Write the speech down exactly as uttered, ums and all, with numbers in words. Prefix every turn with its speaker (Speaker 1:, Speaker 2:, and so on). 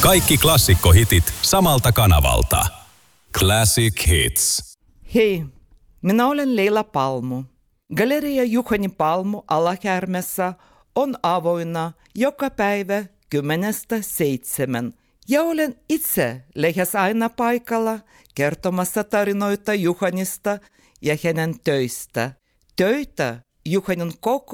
Speaker 1: Kaikki klassikkohitit samalta kanavalta. Classic Hits.
Speaker 2: Hei, minä olen Leila Palmu. Galeria Juhani Palmu Alahärmässä on avoinna joka päivä kymmenestä seitsemän. Ja olen itse lähes aina paikalla kertomassa tarinoita Juhanista ja hänen töistä. Töitä Juhanin koko